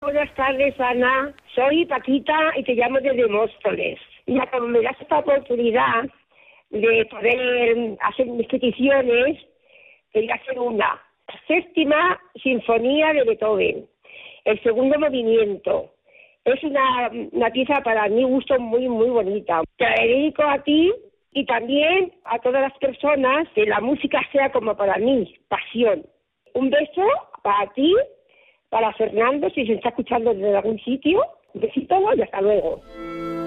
buenas tardes, Ana. Soy Paquita y te llamo desde Móstoles. Mira, como me das esta oportunidad de poder hacer mis peticiones, te voy a hacer una. Séptima Sinfonía de Beethoven, el segundo movimiento. Es una pieza para mi gusto muy, muy bonita. Te la dedico a ti y también a todas las personas que la música sea como para mí, pasión. Un beso para ti, para Fernando, si se está escuchando desde algún sitio. Un besito y hasta luego.